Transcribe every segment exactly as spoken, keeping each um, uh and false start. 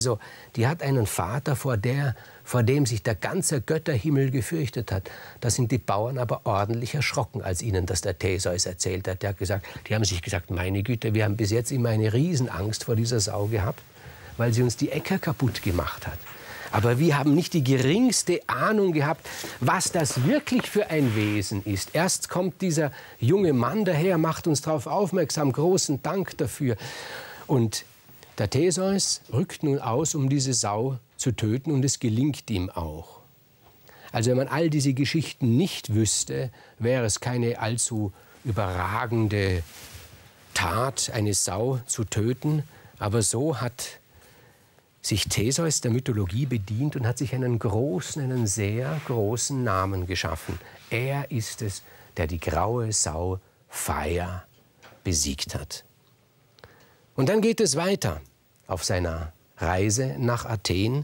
Also, die hat einen Vater, vor, der, vor dem sich der ganze Götterhimmel gefürchtet hat. Da sind die Bauern aber ordentlich erschrocken, als ihnen das der Theseus erzählt hat. Der hat gesagt, die haben sich gesagt, meine Güte, wir haben bis jetzt immer eine Riesenangst vor dieser Sau gehabt, weil sie uns die Äcker kaputt gemacht hat. Aber wir haben nicht die geringste Ahnung gehabt, was das wirklich für ein Wesen ist. Erst kommt dieser junge Mann daher, macht uns darauf aufmerksam, großen Dank dafür. Und der Theseus rückt nun aus, um diese Sau zu töten, und es gelingt ihm auch. Also wenn man all diese Geschichten nicht wüsste, wäre es keine allzu überragende Tat, eine Sau zu töten. Aber so hat sich Theseus der Mythologie bedient und hat sich einen großen, einen sehr großen Namen geschaffen. Er ist es, der die graue Sau Phaia besiegt hat. Und dann geht es weiter auf seiner Reise nach Athen.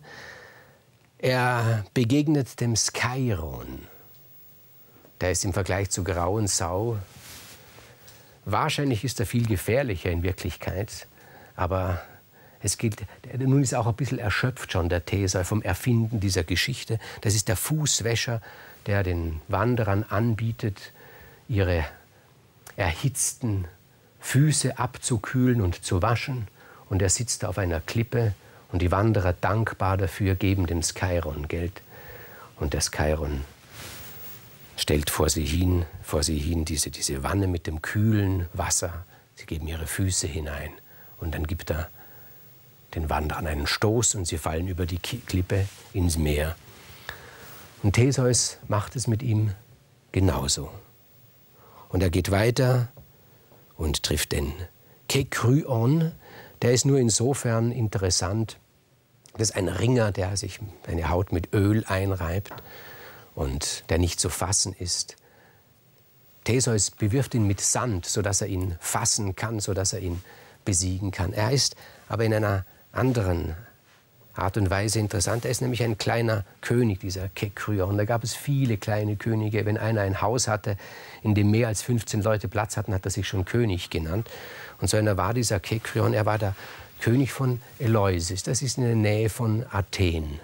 Er begegnet dem Skeiron. Der ist im Vergleich zur grauen Sau, wahrscheinlich ist er viel gefährlicher in Wirklichkeit, aber es gilt, nun ist er auch ein bisschen erschöpft schon, der Theseus, vom Erfinden dieser Geschichte. Das ist der Fußwäscher, der den Wanderern anbietet, ihre erhitzten Füße abzukühlen und zu waschen. Und er sitzt auf einer Klippe und die Wanderer, dankbar dafür, geben dem Skeiron Geld. Und der Skeiron stellt vor sie hin, vor sie hin diese, diese Wanne mit dem kühlen Wasser. Sie geben ihre Füße hinein und dann gibt er den Wanderern einen Stoß und sie fallen über die Klippe ins Meer. Und Theseus macht es mit ihm genauso. Und er geht weiter und trifft den Kekryon. Der ist nur insofern interessant, das ist ein Ringer, der sich seine Haut mit Öl einreibt und der nicht zu fassen ist. Theseus bewirft ihn mit Sand, sodass er ihn fassen kann, sodass er ihn besiegen kann. Er ist aber in einer anderen Art und Weise interessant. Er ist nämlich ein kleiner König, dieser Kekryon. Da gab es viele kleine Könige. Wenn einer ein Haus hatte, in dem mehr als fünfzehn Leute Platz hatten, hat er sich schon König genannt. Und so einer war dieser Kekryon. Er war der König von Eleusis. Das ist in der Nähe von Athen.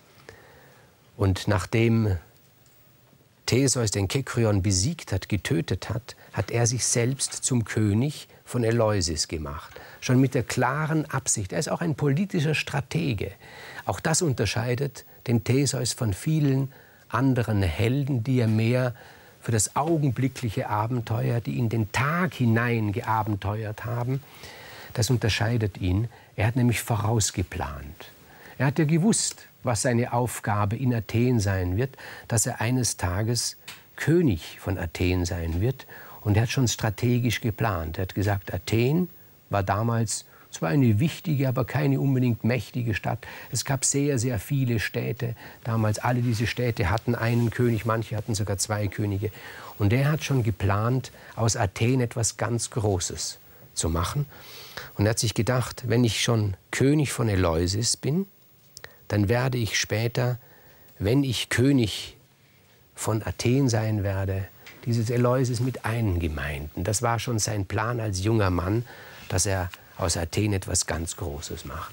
Und nachdem Theseus den Kekryon besiegt hat, getötet hat, hat er sich selbst zum König von Eleusis gemacht. Schon mit der klaren Absicht. Er ist auch ein politischer Stratege. Auch das unterscheidet den Theseus von vielen anderen Helden, die er mehr für das augenblickliche Abenteuer, die in den Tag hinein geabenteuert haben. Das unterscheidet ihn. Er hat nämlich vorausgeplant. Er hat ja gewusst, was seine Aufgabe in Athen sein wird, dass er eines Tages König von Athen sein wird. Und er hat schon strategisch geplant. Er hat gesagt, Athen war damals zwar eine wichtige, aber keine unbedingt mächtige Stadt. Es gab sehr, sehr viele Städte. Damals alle diese Städte hatten einen König, manche hatten sogar zwei Könige. Und er hat schon geplant, aus Athen etwas ganz Großes zu machen. Und er hat sich gedacht, wenn ich schon König von Eleusis bin, dann werde ich später, wenn ich König von Athen sein werde, dieses Eleusis mit eingemeinden. Das war schon sein Plan als junger Mann, dass er aus Athen etwas ganz Großes macht.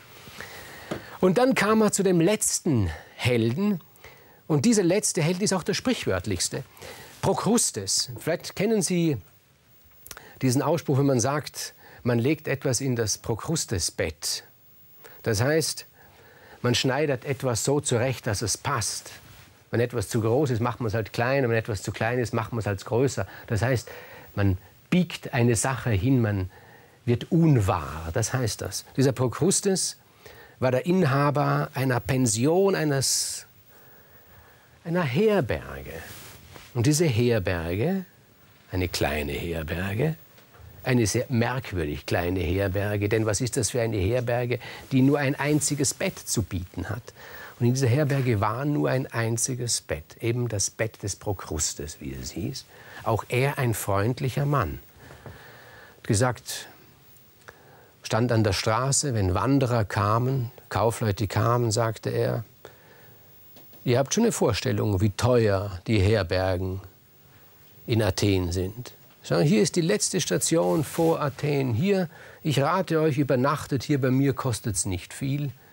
Und dann kam er zu dem letzten Helden. Und dieser letzte Held ist auch der sprichwörtlichste. Prokrustes. Vielleicht kennen Sie diesen Ausspruch, wenn man sagt, man legt etwas in das Prokrustesbett. Das heißt, man schneidet etwas so zurecht, dass es passt. Wenn etwas zu groß ist, macht man es halt klein. Und wenn etwas zu klein ist, macht man es halt größer. Das heißt, man biegt eine Sache hin, man wird unwahr. Das heißt das. Dieser Prokrustes war der Inhaber einer Pension, eines, einer Herberge. Und diese Herberge, eine kleine Herberge, eine sehr merkwürdig kleine Herberge, denn was ist das für eine Herberge, die nur ein einziges Bett zu bieten hat? Und in dieser Herberge war nur ein einziges Bett, eben das Bett des Prokrustes, wie es hieß. Auch er ein freundlicher Mann. Hat gesagt, stand an der Straße, wenn Wanderer kamen, Kaufleute kamen, sagte er, ihr habt schon eine Vorstellung, wie teuer die Herbergen in Athen sind. Schau, hier ist die letzte Station vor Athen. Hier Ich rate euch, übernachtet hier bei mir, kostet es nicht viel.